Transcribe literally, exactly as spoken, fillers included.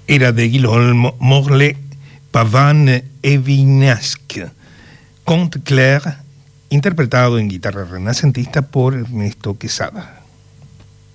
era de Guillaume Morlet, Pavane et Vinasque, Conte Clair, interpretado en guitarra renacentista por Ernesto Quesada.